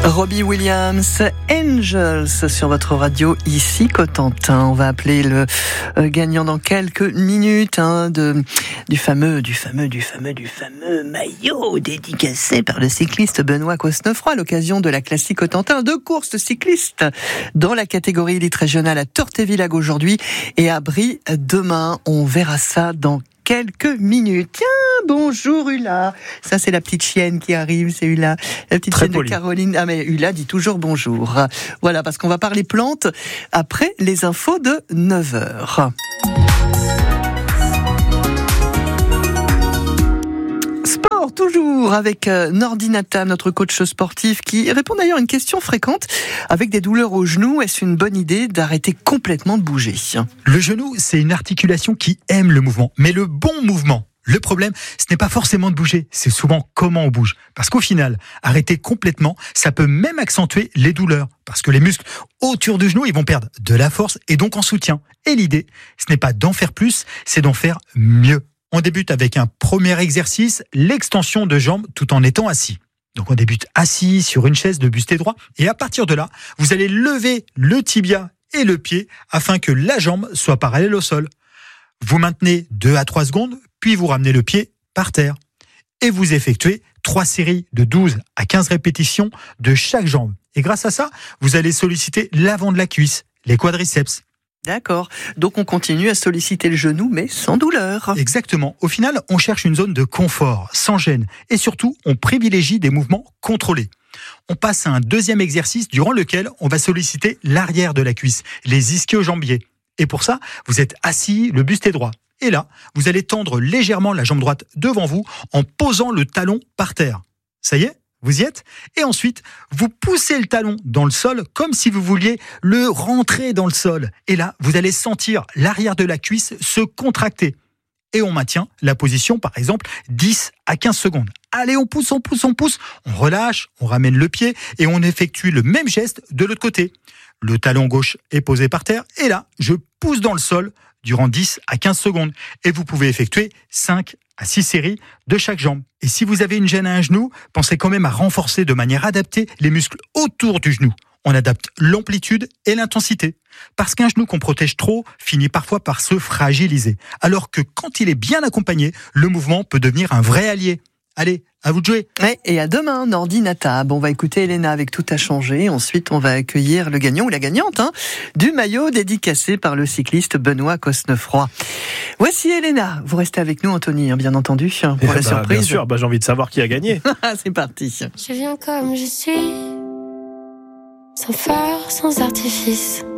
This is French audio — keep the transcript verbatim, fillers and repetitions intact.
Robbie Williams, Angels sur votre radio ici Cotentin. On va appeler le euh, gagnant dans quelques minutes hein, de du fameux, du fameux, du fameux, du fameux maillot dédicacé par le cycliste Benoît Cosnefroy à l'occasion de la Classique Cotentin de course cycliste dans la catégorie élite régionale à Tortevillage aujourd'hui et à Brie demain. On verra ça dans quelques minutes. Tiens, bonjour Hula. Ça, c'est la petite chienne qui arrive, c'est Hula. La petite Très chienne poli. de Caroline. Ah, mais Hula dit toujours bonjour. Voilà, parce qu'on va parler plantes après les infos de neuf heures. Sport, toujours avec Nordinata, notre coach sportif, qui répond d'ailleurs à une question fréquente. Avec des douleurs au genou, est-ce une bonne idée d'arrêter complètement de bouger ? Le genou, c'est une articulation qui aime le mouvement, mais le bon mouvement. Le problème, ce n'est pas forcément de bouger, c'est souvent comment on bouge. Parce qu'au final, arrêter complètement, ça peut même accentuer les douleurs. Parce que les muscles autour du genou, ils vont perdre de la force et donc en soutien. Et l'idée, ce n'est pas d'en faire plus, c'est d'en faire mieux. On débute avec un premier exercice, l'extension de jambes tout en étant assis. Donc on débute assis sur une chaise de buste droit et à partir de là, vous allez lever le tibia et le pied afin que la jambe soit parallèle au sol. Vous maintenez deux à trois secondes, puis vous ramenez le pied par terre. Et vous effectuez trois séries de douze à quinze répétitions de chaque jambe. Et grâce à ça, vous allez solliciter l'avant de la cuisse, les quadriceps. D'accord. Donc on continue à solliciter le genou, mais sans douleur. Exactement. Au final, on cherche une zone de confort, sans gêne. Et surtout, on privilégie des mouvements contrôlés. On passe à un deuxième exercice durant lequel on va solliciter l'arrière de la cuisse, les ischio-jambiers. Et pour ça, vous êtes assis, le buste est droit. Et là, vous allez tendre légèrement la jambe droite devant vous en posant le talon par terre. Ça y est ? Vous y êtes ? Et ensuite, vous poussez le talon dans le sol comme si vous vouliez le rentrer dans le sol. Et là, vous allez sentir l'arrière de la cuisse se contracter. Et on maintient la position, par exemple, dix à quinze secondes. Allez, on pousse, on pousse, on pousse. On relâche, on ramène le pied et on effectue le même geste de l'autre côté. Le talon gauche est posé par terre. Et là, je pousse dans le sol durant dix à quinze secondes. Et vous pouvez effectuer cinq à six séries de chaque jambe. Et si vous avez une gêne à un genou, pensez quand même à renforcer de manière adaptée les muscles autour du genou. On adapte l'amplitude et l'intensité. Parce qu'un genou qu'on protège trop finit parfois par se fragiliser. Alors que quand il est bien accompagné, le mouvement peut devenir un vrai allié. Allez, à vous de jouer. Ouais, et à demain, Nordinata. Bon, on va écouter Elena avec Tout a changé. Ensuite, on va accueillir le gagnant ou la gagnante hein, du maillot dédicacé par le cycliste Benoît Cosnefroy. Voici Elena. Vous restez avec nous, Anthony, hein, bien entendu, pour eh la bah, surprise. Bien sûr, bah, j'ai envie de savoir qui a gagné. C'est parti. Je viens comme je suis, sans phare, sans artifice.